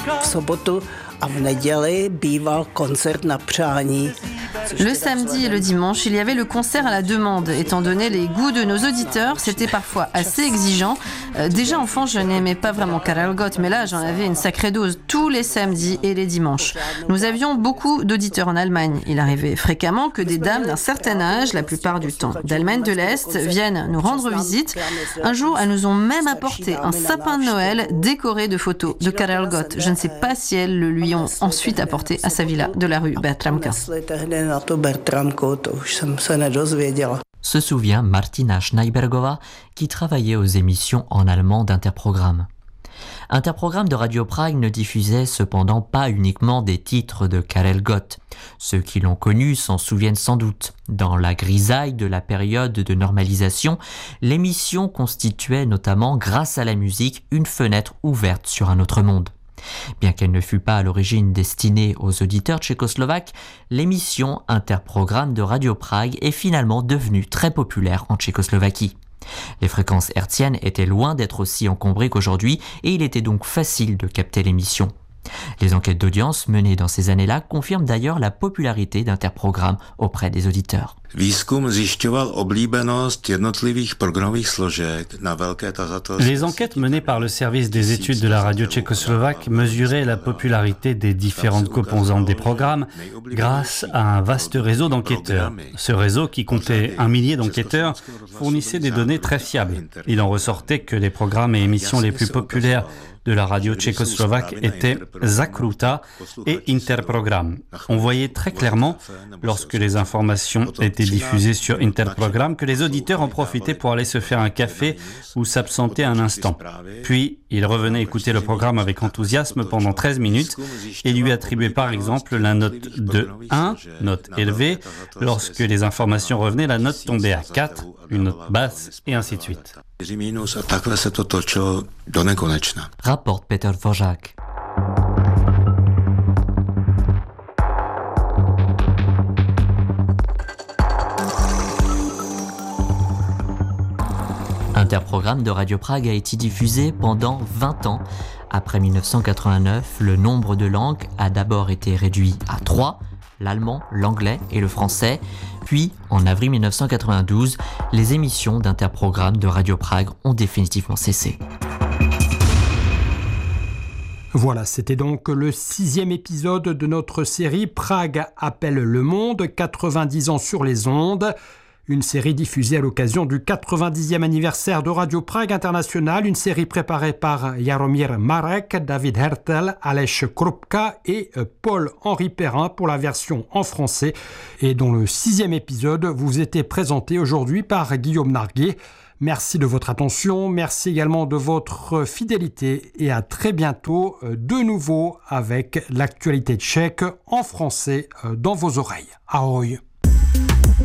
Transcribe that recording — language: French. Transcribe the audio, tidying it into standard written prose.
V sobotu a v neděli býval koncert na přání. Le samedi et le dimanche, il y avait le concert à la demande. Étant donné les goûts de nos auditeurs, c'était parfois assez exigeant. Déjà enfant, je n'aimais pas vraiment Karel Gott, mais là, j'en avais une sacrée dose tous les samedis et les dimanches. Nous avions beaucoup d'auditeurs en Allemagne. Il arrivait fréquemment que des dames d'un certain âge, la plupart du temps d'Allemagne de l'Est, viennent nous rendre visite. Un jour, elles nous ont même apporté un sapin de Noël décoré de photos de Karel Gott. Je ne sais pas si elles le lui ont ensuite apporté à sa villa de la rue Bertramka. Se souvient Martina Schneibergova qui travaillait aux émissions en allemand d'Interprogramme. Interprogramme de Radio Prague ne diffusait cependant pas uniquement des titres de Karel Gott. Ceux qui l'ont connu s'en souviennent sans doute. Dans la grisaille de la période de normalisation, l'émission constituait notamment, grâce à la musique, une fenêtre ouverte sur un autre monde. Bien qu'elle ne fût pas à l'origine destinée aux auditeurs tchécoslovaques, l'émission Interprogramme de Radio Prague est finalement devenue très populaire en Tchécoslovaquie. Les fréquences hertziennes étaient loin d'être aussi encombrées qu'aujourd'hui et il était donc facile de capter l'émission. Les enquêtes d'audience menées dans ces années-là confirment d'ailleurs la popularité d'Interprogramme auprès des auditeurs. Les enquêtes menées par le service des études de la radio tchécoslovaque mesuraient la popularité des différentes composantes des programmes grâce à un vaste réseau d'enquêteurs. Ce réseau, qui comptait 1 millier d'enquêteurs, fournissait des données très fiables. Il en ressortait que les programmes et émissions les plus populaires de la radio tchécoslovaque étaient Zakruta et Interprogram. On voyait très clairement, lorsque les informations étaient diffusées sur Interprogram, que les auditeurs en profitaient pour aller se faire un café ou s'absenter un instant. Puis, ils revenaient écouter le programme avec enthousiasme pendant 13 minutes et lui attribuaient par exemple la note de 1, note élevée. Lorsque les informations revenaient, la note tombait à 4, une note basse, et ainsi de suite. Rapporte Peter Dvořák. Interprogramme de Radio Prague a été diffusé pendant 20 ans. Après 1989, le nombre de langues a d'abord été réduit à 3, l'allemand, l'anglais et le français. Puis, en avril 1992, les émissions d'Interprogramme de Radio Prague ont définitivement cessé. Voilà, c'était donc le 6e épisode de notre série Prague appelle le monde, 90 ans sur les ondes. Une série diffusée à l'occasion du 90e anniversaire de Radio Prague International, une série préparée par Jaromír Marek, David Hertel, Aleš Krupka et Paul-Henri Perrin pour la version en français, et dont le 6e épisode vous était présenté aujourd'hui par Guillaume Narguet. Merci de votre attention, merci également de votre fidélité et à très bientôt de nouveau avec l'actualité tchèque en français dans vos oreilles. Ahoj!